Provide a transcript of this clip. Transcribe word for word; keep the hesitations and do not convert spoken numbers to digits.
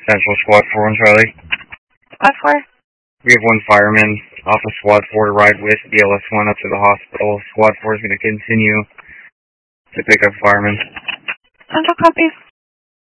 Central Squad four one Charlie. What for? We have one fireman off of Squad four to ride with B L S one up to the hospital. Squad four is going to continue to pick up firemen. Central copies.